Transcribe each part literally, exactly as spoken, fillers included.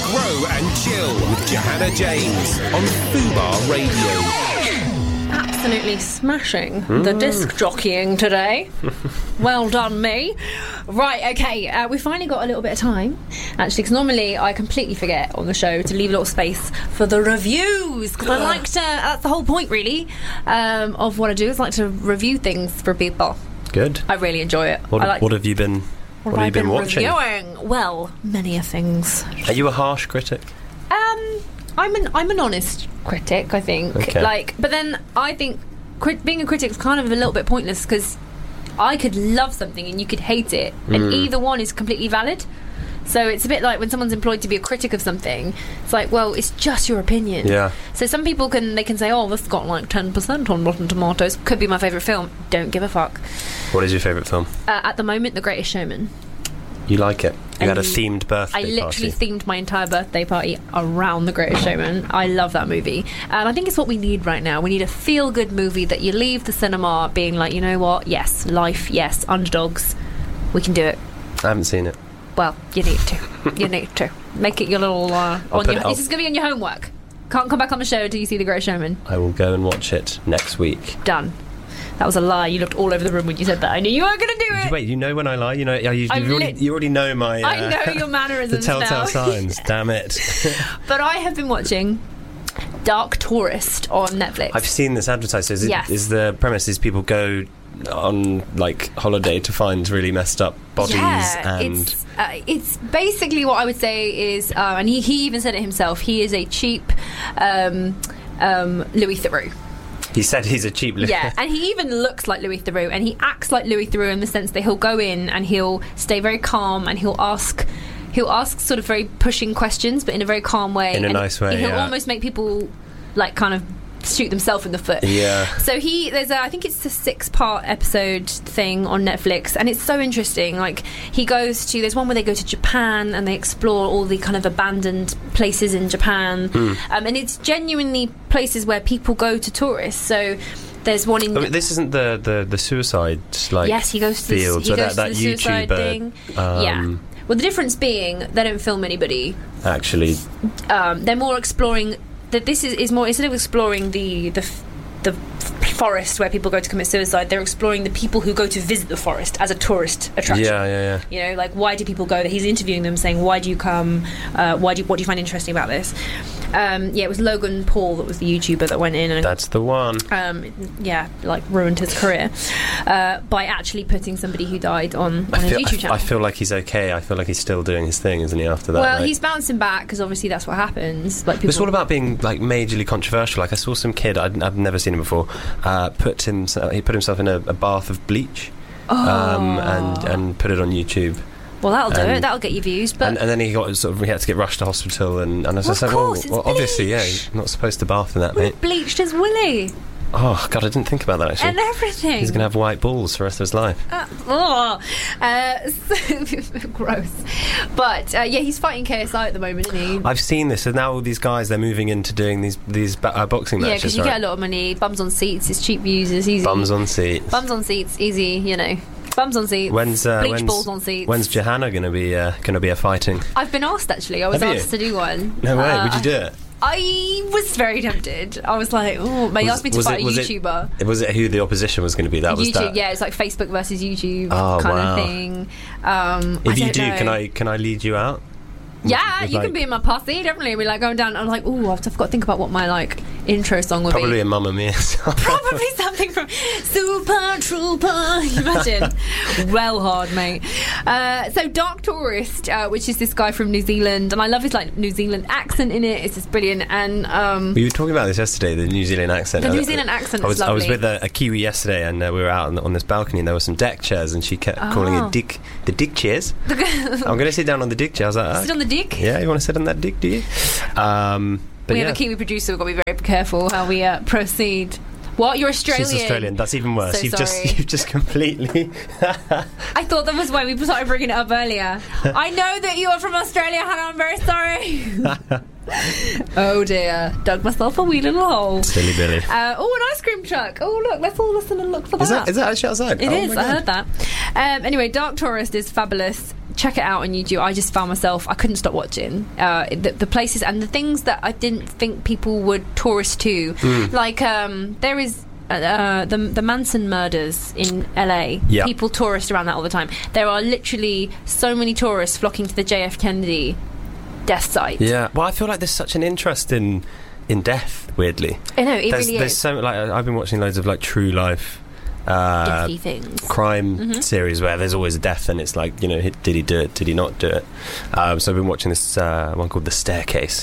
Grow and Chill with Johanna James on Fubar Radio. Absolutely smashing mm. the disc jockeying today. Well done, me. Right, okay, uh, we finally got a little bit of time, actually, because normally I completely forget on the show to leave a little space for the reviews, because I like to, that's the whole point, really, um, of what I do, is like to review things for people. Good. I really enjoy it. What, I like what have you been, what, what have you been, been watching? Reviewing? Well, many a things. Are you a harsh critic? Um... I'm an I'm an honest critic, I think. Okay. Like, but then I think crit- being a critic is kind of a little bit pointless, because I could love something and you could hate it, mm. and either one is completely valid. So it's a bit like when someone's employed to be a critic of something. It's like, well, it's just your opinion. Yeah. So some people can they can say, oh, this got like ten percent on Rotten Tomatoes. Could be my favourite film. Don't give a fuck. What is your favourite film? Uh, at the moment, The Greatest Showman. You like it? You and had a themed birthday I literally party. themed my entire birthday party around The Greatest Showman. I love that movie. And I think it's what we need right now. We need a feel-good movie that you leave the cinema being like, you know what? Yes, life, yes, underdogs. We can do it. I haven't seen it. Well, you need to. You need to. Make it your little... Uh, on your, this is going to be on your homework. Can't come back on the show until you see The Greatest Showman. I will go and watch it next week. Done. That was a lie. You looked all over the room when you said that. I knew you weren't going to do it. Wait, you know when I lie? You know, you, you've already, lit- you already know my... Uh, I know your mannerisms the telltale now. signs, damn it. But I have been watching Dark Tourist on Netflix. I've seen this advertised. So is, it, yes. is the premise is people go on, like, holiday to find really messed up bodies? Yeah, and it's, uh, it's basically what I would say is... Uh, and he, he even said it himself. He is a cheap um, um, Louis Theroux. He said he's a cheap... Yeah, and he even looks like Louis Theroux, and he acts like Louis Theroux in the sense that he'll go in and he'll stay very calm, and he'll ask he'll ask sort of very pushing questions, but in a very calm way. In a and nice way, He'll yeah. almost make people, like, kind of shoot themselves in the foot. Yeah. So he, there's a, I think it's a six-part episode thing on Netflix, and it's so interesting. Like, he goes to, there's one where they go to Japan and they explore all the kind of abandoned places in Japan, mm. um, and it's genuinely places where people go to tourist. So there's one in... I mean, this isn't the, the, the suicide, like, yes, he goes to field, the, so he goes that, to that the suicide YouTuber thing. Um, yeah. Well, the difference being they don't film anybody. Actually. Um, they're more exploring... That this is, is more, instead of exploring the, the the forest where people go to commit suicide, they're exploring the people who go to visit the forest as a tourist attraction. Yeah, yeah, yeah. You know, like, why do people go there? He's interviewing them, saying, why do you come? Uh, why do you, what do you find interesting about this? Um, yeah, it was Logan Paul that was the YouTuber that went in and that's the one. Um, yeah, like ruined his career uh, by actually putting somebody who died on, on I his feel, YouTube I, channel. I feel like he's okay. I feel like he's still doing his thing, isn't he? After that, well, like, he's bouncing back because obviously that's what happens. Like, people it's all about being like majorly controversial. Like, I saw some kid I'd, I've never seen him before. Uh, put him, he put himself in a, a bath of bleach, oh. um, and and put it on YouTube. Well, that'll do and, it. That'll get you views. But and, and then he got sort of he had to get rushed to hospital, and, and I was well, just like, course, well, well obviously, yeah, you're not supposed to bath in that, mate. Bleached his willy. Oh God, I didn't think about that actually. And everything. He's gonna have white balls for the rest of his life. Uh, oh, uh, so gross. But uh, yeah, he's fighting K S I at the moment, isn't he? I've seen this. So now all these guys, they're moving into doing these these ba- uh, boxing yeah, matches. Yeah, because you right? get a lot of money. Bums on seats. It's cheap views. It's easy. Bums on seats. Bums on seats. Easy. You know. Bums on seats. When's uh, bleach when's, balls on seats. When's Johanna going to be uh, going to be a fighting? I've been asked actually. I was Have asked you? to do one. No way. Uh, Would you do it? I was very tempted. I was like, oh, they was, asked me to was fight it, a was YouTuber. It, was it who the opposition was going to be? That was YouTube, that. yeah, it's like Facebook versus YouTube oh, kind wow. of thing. Um, if I you don't do, know. can I can I lead you out? Yeah, With you like, can be in my posse, definitely. We're like going down. I'm like, ooh, I've got to think about what my like intro song would probably be. a Mamma Mia song. Probably something from Super Trooper. Imagine. Well hard, mate. Uh, so Dark Tourist, uh, which is this guy from New Zealand, and I love his like New Zealand accent in it. It's just brilliant. And um, we were talking about this yesterday, the New Zealand accent. The I, New Zealand accent I was is lovely. I was with a, a Kiwi yesterday, and uh, we were out on, on this balcony, and there were some deck chairs, and she kept oh. calling it dick, the dick chairs. I'm going to sit down on the dick chair. I was like, sit on the dick. Yeah, you want to sit on that dick, do you? Um, but we yeah. have a Kiwi producer. We've got to be very careful how we uh, proceed. What? You're Australian? She's Australian. That's even worse. So you've sorry. just you've just completely. I thought that was why we started bringing it up earlier. I know that you are from Australia, Hannah. I'm very sorry. Oh dear, dug myself a wee little hole. Silly Billy. Uh, oh, an ice cream truck. Oh look, let's all listen and look for that. Is that, is that actually outside? It oh is. I heard that. Um, anyway, Dark Tourist is fabulous. check it out on YouTube. I just found myself, I couldn't stop watching uh, the, the places and the things that I didn't think people would tourist to. Mm. Like, um, there is uh, the the Manson murders in L A. Yep. People tourist around that all the time. There are literally so many tourists flocking to the J F Kennedy death site. Yeah. Well, I feel like there's such an interest in in death. Weirdly, I know it there's, really there's is. so like I've been watching loads of like true life. Uh, things. crime mm-hmm. series where there's always a death and it's like, you know, did he do it, did he not do it? Um, so I've been watching this uh, one called The Staircase.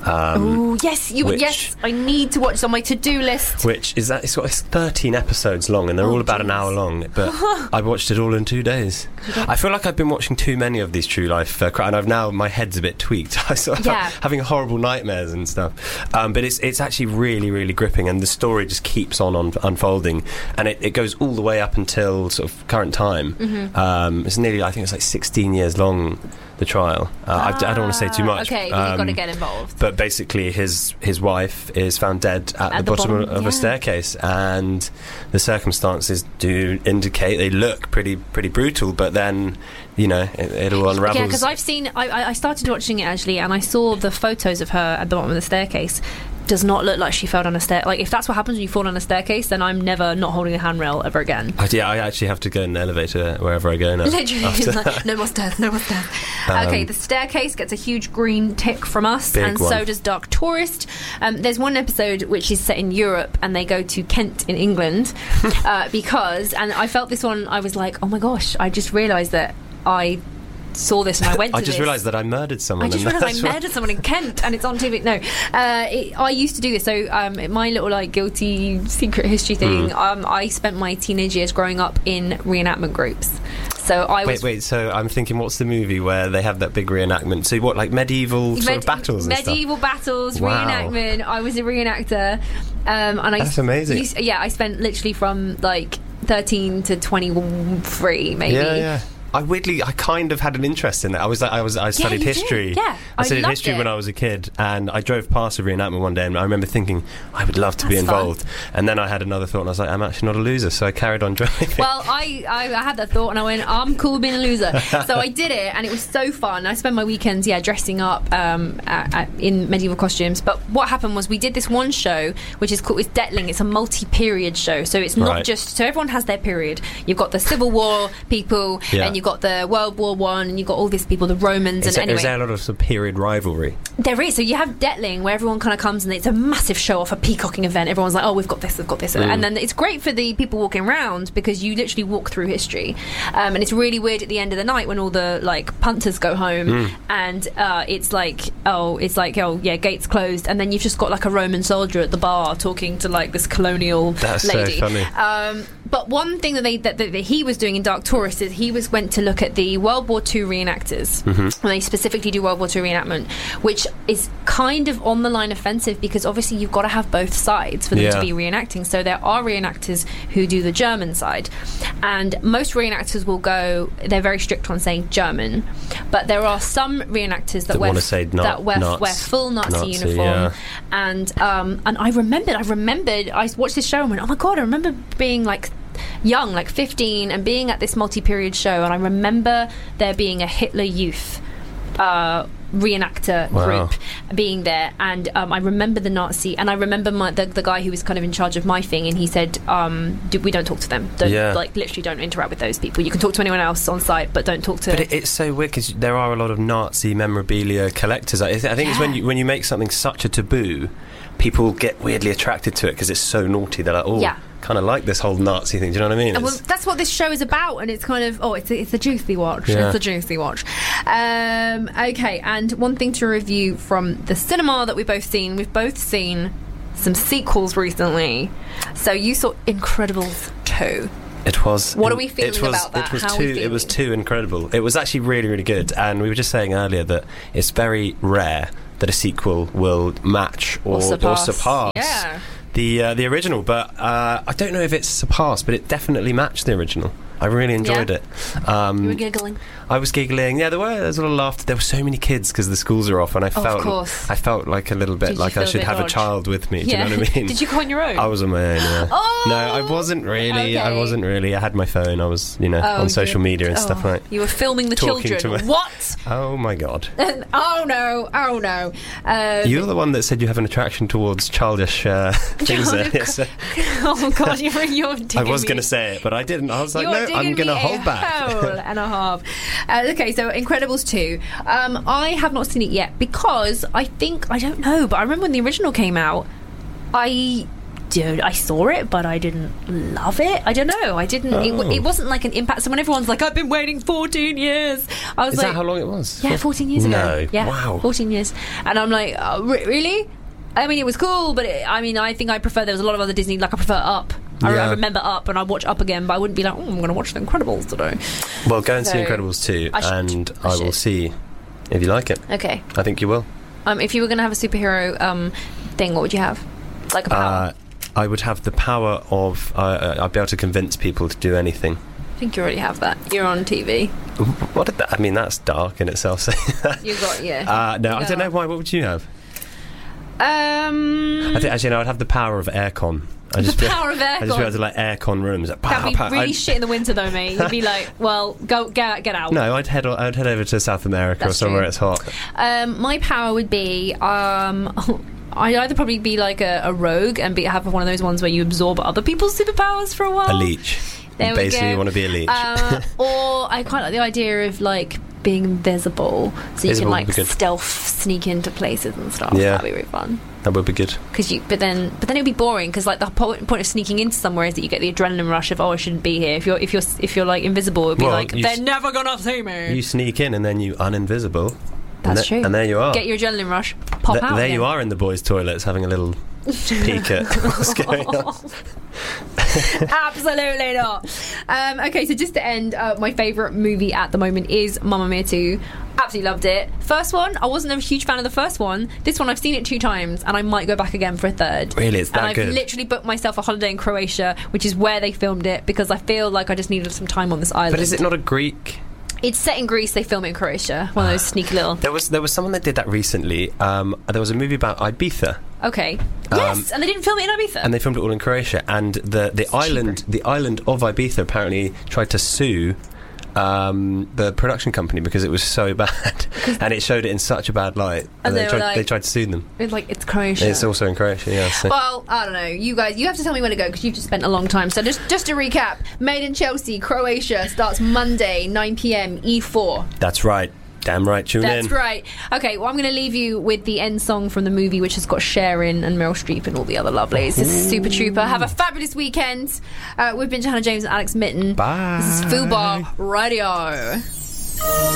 Um, oh yes, you which, yes, I need to watch. It's on my to-do list. Which is that it's got it's thirteen episodes long and they're oh, all about geez. an hour long. But I watched it all in two days. I feel like I've been watching too many of these true life, uh, and I've now my head's a bit tweaked. I sort of yeah. having horrible nightmares and stuff. Um, but it's it's actually really really gripping, and the story just keeps on, on unfolding, and it, it goes all the way up until sort of current time. Mm-hmm. Um, it's nearly, I think it's like sixteen years long, the trial. Uh, ah, I, I don't want to say too much. Okay, um, you've got to get involved. But basically, his his wife is found dead at, at the, the bottom, bottom of yeah. a staircase, and the circumstances do indicate they look pretty pretty brutal. But then, you know, it, it all unravels. Yeah, because I've seen. I, I started watching it actually, and I saw the photos of her at the bottom of the staircase. Does not look like she fell down a stair. Like, if that's what happens when you fall down a staircase, then I'm never not holding a handrail ever again. I, yeah, I actually have to go in an elevator wherever I go now. Literally, like, no more stairs, no more stairs. Um, okay, The Staircase gets a huge green tick from us, and one. so does Dark Tourist. Um, there's one episode which is set in Europe, and they go to Kent in England uh, because, and I felt this one, I was like, oh my gosh, I just realised that I saw this and I went to I just this. realised that I murdered someone. I just and realised I that's murdered someone in Kent and it's on T V. No, uh, it, I used to do this. So um, my little like guilty secret history thing. Mm. Um, I spent my teenage years growing up in reenactment groups. So I wait, was wait. So I'm thinking, what's the movie where they have that big reenactment? So what, like medieval sort med- of battles and medieval stuff? battles, Wow. reenactment. I was a reenactor, um, and I That's amazing. Used, yeah, I spent literally from like thirteen to twenty-three, maybe. Yeah, yeah. I weirdly, I kind of had an interest in it. I was, I was, I studied you history. did. Yeah, I I studied loved history it. when I was a kid, and I drove past a reenactment one day, and I remember thinking, I would love to be That's fun. involved. And then I had another thought, and I was like, I'm actually not a loser, so I carried on driving. Well, I, I, I had that thought and I went, I'm cool being a loser. So I did it and it was so fun. I spent my weekends, yeah, dressing up um, at, at, in medieval costumes. But what happened was we did this one show, which is called it's Detling. It's a multi-period show. So it's not Right. just, so everyone has their period. You've got the Civil War people Yeah. and you've got the World War One and you've got all these people, the Romans. Is, and there, anyway. is there a lot of, sort of period rivalry? There is. So you have Detling, where everyone kind of comes and it's a massive show off, a peacocking event. Everyone's like, oh, we've got this, we've got this. Mm. And then it's great for the people walking around because you literally walk through history. Um, and it's really weird at the end of the night when all the, like, punters go home Mm. and uh, it's like, oh, it's like, oh, yeah, gates closed. And then you've just got, like, a Roman soldier at the bar talking to, like, this colonial That's lady. so funny. Um, but one thing that, they, that, that he was doing in Dark Tourist is he was went to look at the World War Two reenactors. Mm-hmm. And they specifically do World War Two reenactment, which is kind of on the line offensive because obviously you've got to have both sides for them Yeah. to be reenacting. So there are reenactors who do the German side, and most reenactors will go, they're very strict on saying German, but there are some reenactors that, That wear, wanna say na- that wear, Nazi- wear full Nazi, Nazi, uniform. yeah. And um, and I remembered, I remembered, I watched this show and went, oh my god, I remember being like young, like fifteen, and being at this multi-period show, and I remember there being a Hitler Youth uh, reenactor Wow. group being there, and um, I remember the Nazi, and I remember my, the, the guy who was kind of in charge of my thing, and he said, um, do, we don't talk to them. Don't, Yeah. like, literally don't interact with those people. You can talk to anyone else on site, but don't talk to... But it, it's so weird because there are a lot of Nazi memorabilia collectors. I, I think it's when Yeah. you when you make something such a taboo, people get weirdly attracted to it because it's so naughty. They're like, oh, Yeah. kind of like this whole Nazi thing. Do you know what I mean? And well, It's- that's what this show is about, and it's kind of oh, it's a, it's a juicy watch. Yeah. It's a juicy watch. Um, okay, and one thing to review from the cinema that we've both seen. We've both seen some sequels recently. So you saw Incredibles two. It was. What are we feeling it was, about that? It was How are too. we It was feeling? too incredible. It was actually really, really good. And we were just saying earlier that it's very rare that a sequel will match or, Or surpass. surpass Yeah. the uh, the original. But uh, I don't know if it's surpassed, but it definitely matched the original. I really enjoyed Yeah. it. Um, You were giggling. I was giggling. Yeah, there were there was a lot of laughter. There were so many kids because the schools are off, and I Oh, of felt course. I felt like a little bit Did you like I feel a should bit have a dodge? child with me. Do Yeah. you know what I mean? Did you go on your own? I was on my own. Yeah. Oh! No, I wasn't really. I Okay. wasn't really. I had my phone. I was, you know, Oh, on social you- media and oh, stuff like. You were filming the Talking to children. my- What? Oh my god! Oh no! Oh no! Um, You're the one that said you have an attraction towards childish uh, things. There. Yes. oh god! You're you're. I was going going to say it, but I didn't. I was like, You're no, I'm digging going to me hold a back. hole and a half. Uh, okay, so Incredibles two. Um, I have not seen it yet because I think I don't know, but I remember when the original came out. I. Dude, I saw it, but I didn't love it. I don't know. I didn't. It, Oh. it wasn't like an impact. So when everyone's like, "I've been waiting fourteen years," I was Is like, that how long it was? "Yeah, fourteen years ago." No. Yeah, Wow. fourteen years. And I'm like, oh, re- "Really?" I mean, it was cool, but it, I mean, I think I prefer. There was a lot of other Disney. Like I prefer Up. I, Yeah. I remember Up, and I watch Up again, but I wouldn't be like, "Oh, I'm going to watch The Incredibles today." Well, go and see So, Incredibles two, I should. and I I, will should. see if you like it. Okay. I think you will. Um, if you were going to have a superhero um thing, what would you have? Like a power? Uh, I would have the power of. Uh, uh, I'd be able to convince people to do anything. I think you already have that. You're on T V. What did that? I mean, that's dark in itself. saying that. You got yeah. Uh, no, You I got don't know that. why. What would you have? Um, I think actually, no, I'd have the power of aircon. I the just be- power of I just be able aircon. to like aircon rooms. Like, That'd pow, be pow. really I'd- shit in the winter, though, mate. You'd be like, well, go get get out. No, I'd head. I'd head over to South America That's or somewhere true. it's hot. Um, my power would be um. I'd either probably be like a, a rogue and be have one of those ones where you absorb other people's superpowers for a while. A leech. There we Basically, go. you want to be a leech. Uh, or I quite like the idea of like being invisible, so you Invisible can would like be good. stealth sneak into places and stuff. Yeah. That'd be really fun. That would be good. Because you, but then, but then it'd be boring. Because like the po- point of sneaking into somewhere is that you get the adrenaline rush of oh, I shouldn't be here. If you're if you're if you're like invisible, it'd be Well, like you they're s- never gonna see me. You sneak in and then you uninvisible. That's and true. And there you are. Get your adrenaline rush. Pop Th- out. there again. you are in the boys' toilets having a little peek at what's going on. Absolutely not. Um, okay, so just to end, uh, my favourite movie at the moment is Mamma Mia two. Absolutely loved it. First one, I wasn't a huge fan of the first one. This one, I've seen it two times, and I might go back again for a third. Really, it's that and I've good? literally booked myself a holiday in Croatia, which is where they filmed it, because I feel like I just needed some time on this island. But is it not a Greek? It's set in Greece. They film it in Croatia. One of those sneaky little. There was there was someone that did that recently. Um, there was a movie about Ibiza, Okay. Um, Yes, and they didn't film it in Ibiza. and they filmed it all in Croatia. And the the island the island of Ibiza apparently tried to sue um, the production company because it was so bad, and it showed it in such a bad light. And they were tried like- they tried to sue them. It's like it's Croatia. It's also in Croatia. Yeah. So. Well, I don't know. You guys, you have to tell me where to go because you've just spent a long time. So just, just to recap, Made in Chelsea, Croatia starts Monday, nine p.m. E four. That's right. Damn right. Tune That's in. right. Okay, well, I'm going to leave you with the end song from the movie, which has got Cher in and Meryl Streep and all the other lovelies. This is Super Trooper. Have a fabulous weekend. Uh, we've been Johanna James and Alex Mitten. Bye. This is Fubar Radio.